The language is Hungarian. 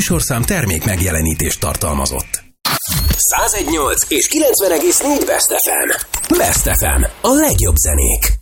műsorszám termék megjelenítést tartalmazott. 101.8 és 90,4 Best FM. Best FM. A legjobb zenék.